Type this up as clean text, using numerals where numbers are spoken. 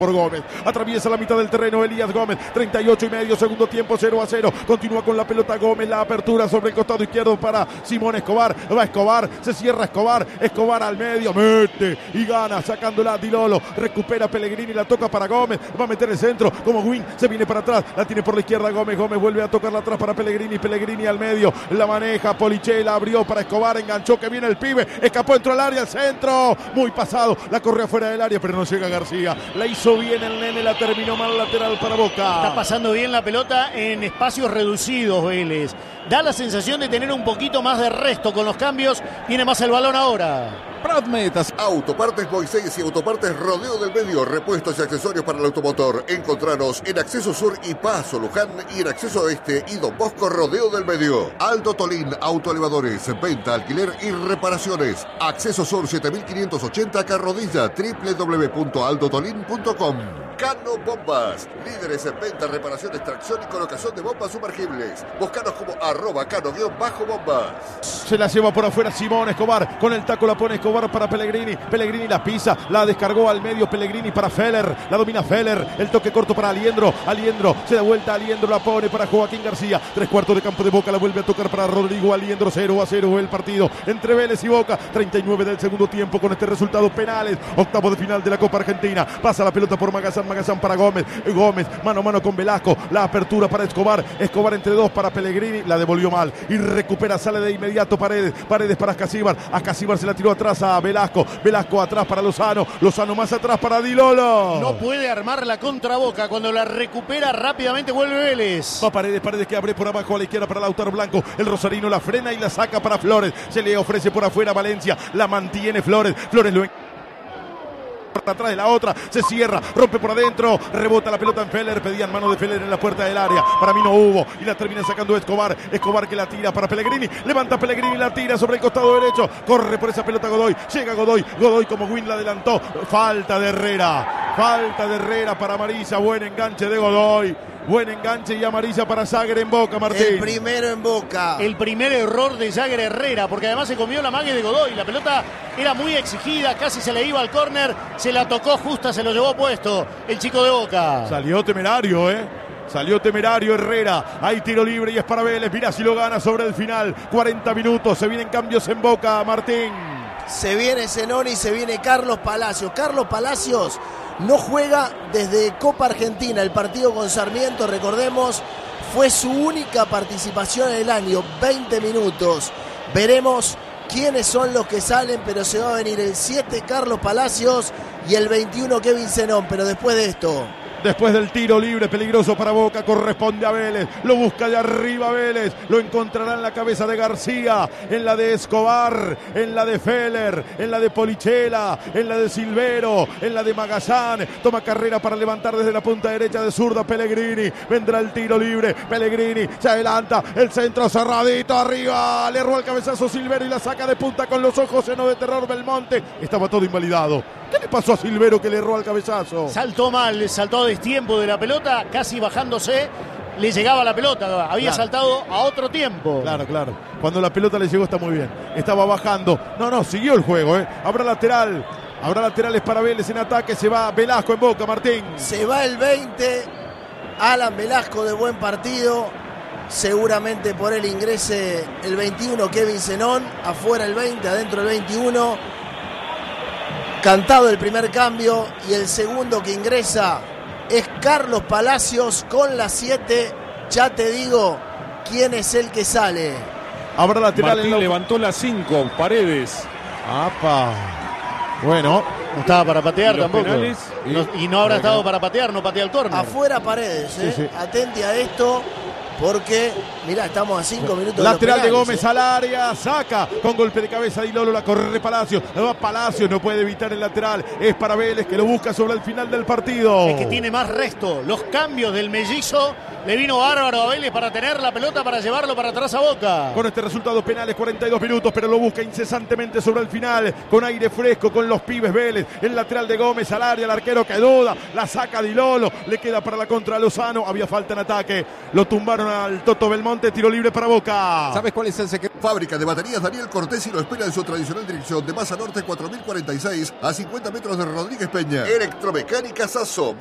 por Gómez, atraviesa la mitad del terreno Elías Gómez, 38,5, segundo tiempo 0-0, continúa con la pelota Gómez, la apertura sobre el costado izquierdo para Simón Escobar, va Escobar, se cierra Escobar al medio, mete y gana, sacándola Dilolo, recupera Pellegrini, la toca para Gómez, va a meter el centro, como Win, se viene para atrás, la tiene por la izquierda Gómez vuelve a tocarla atrás para Pellegrini al medio, la maneja Polichela, abrió para Escobar, enganchó, que viene el pibe, escapó, entró al área, al centro, muy pasado, la corrió afuera del área, pero no llega García, la hizo bien el nene, la terminó mal, lateral para Boca. Está pasando bien la pelota en espacios reducidos Vélez. Da la sensación de tener un poquito más de resto con los cambios. Tiene más el balón ahora. Pradmetas. Autopartes Moisés y Autopartes Rodeo del Medio. Repuestos y accesorios para el automotor. Encontranos en Acceso Sur y Paso Luján y en Acceso Oeste y Don Bosco Rodeo del Medio. Aldo Tolín Autoelevadores. Venta, alquiler y reparaciones. Acceso Sur 7580 Carrodilla. www.aldotolin.com. Cano Bombas. Líderes en venta, reparación, extracción y colocación de bombas sumergibles. Búscanos como @cano_bombas. Se la lleva por afuera Simón Escobar. Con el taco la pone Escobar para Pellegrini. Pellegrini la pisa, la descargó al medio Pellegrini para Feller. La domina Feller. El toque corto para Aliendro. Aliendro se da vuelta. Aliendro la pone para Joaquín García. 3/4 de campo de Boca. La vuelve a tocar para Rodrigo Aliendro. 0-0 el partido entre Vélez y Boca. 39 del segundo tiempo con este resultado. Penales. Octavo de final de la Copa Argentina. Pasa la pelota por Magazán para Gómez. Gómez mano a mano con Velasco. La apertura para Escobar. Escobar entre dos para Pellegrini. La devolvió mal. Y recupera. Sale de inmediato Paredes. Paredes para Ascasíbar. Ascasíbar se la tiró atrás a Velasco. Velasco atrás para Lozano. Lozano más atrás para Dilolo. No puede armar la contra Boca. Cuando la recupera rápidamente vuelve Vélez. Va Paredes que abre por abajo a la izquierda para Lautaro Blanco. El rosarino la frena y la saca para Flores. Se le ofrece por afuera Valencia. La mantiene Flores. Flores lo atrás de la otra, se cierra, rompe por adentro, rebota la pelota en Feller, pedían mano de Feller en la puerta del área, para mí no hubo, y la termina sacando Escobar que la tira para Pellegrini, levanta Pellegrini, la tira sobre el costado derecho, corre por esa pelota Godoy, llega Godoy como Win la adelantó, falta de Herrera para Marisa, buen enganche de Godoy. Buen enganche y amarilla para Jagger en Boca, Martín. El primero en Boca. El primer error de Jagger Herrera, porque además se comió la mague de Godoy. La pelota era muy exigida, casi se le iba al córner, se la tocó justa, se lo llevó puesto el chico de Boca. Salió temerario, Salió temerario Herrera. Hay tiro libre y es para Vélez. Mirá si lo gana sobre el final. 40 minutos, se vienen cambios en Boca, Martín. Se viene Zenoni, se viene Carlos Palacios. Carlos Palacios no juega desde Copa Argentina. El partido con Sarmiento, recordemos, fue su única participación en el año. 20 minutos. Veremos quiénes son los que salen, pero se va a venir el 7 Carlos Palacios y el 21 Kevin Zenón. Pero después de esto... Después del tiro libre peligroso para Boca, corresponde a Vélez, lo busca de arriba Vélez, lo encontrará en la cabeza de García, en la de Escobar, en la de Feller, en la de Polichela, en la de Silvero, en la de Magallán, toma carrera para levantar desde la punta derecha de zurda Pellegrini, vendrá el tiro libre, Pellegrini se adelanta, el centro cerradito arriba, le erró el cabezazo Silvero y la saca de punta con los ojos llenos de terror Belmonte, estaba todo invalidado. ¿Qué le pasó a Silvero que le erró al cabezazo? Saltó mal, saltó a destiempo de la pelota, casi bajándose, le llegaba la pelota, había saltado a otro tiempo. Claro. Cuando la pelota le llegó está muy bien. Estaba bajando. No, siguió el juego, Habrá lateral. Habrá laterales para Vélez en ataque. Se va Velasco en Boca, Martín. Se va el 20. Alan Velasco de buen partido. Seguramente por él ingrese el 21 Kevin Zenón. Afuera el 20, adentro el 21. Cantado el primer cambio y el segundo que ingresa es Carlos Palacios con la 7. Ya te digo quién es el que sale. Habrá lateral. Martín levantó la 5, Paredes. ¡Apa! Bueno. No estaba para patear tampoco. Penales, y no habrá estado para patear, no patea el córner. Afuera Paredes, Sí. Atente a esto. Porque, mirá, estamos a 5 minutos lateral de de los Gómez penales, al área, saca con golpe de cabeza Dilolo, la corre Palacios, va Palacios, no puede evitar el lateral, es para Vélez que lo busca sobre el final del partido. Es que tiene más resto, los cambios del mellizo le vino bárbaro a Vélez para tener la pelota, para llevarlo para atrás a Boca. Con este resultado penales, 42 minutos, pero lo busca incesantemente sobre el final, con aire fresco, con los pibes Vélez, el lateral de Gómez al área, el arquero que duda, la saca Dilolo, le queda para la contra Lozano, había falta en ataque, lo tumbaron al Toto Belmonte, tiro libre para Boca. ¿Sabes cuál es el secreto? Fábrica de baterías Daniel Cortesi lo espera en su tradicional dirección de Masa Norte 4046 a 50 metros de Rodríguez Peña. Electromecánica Sasso.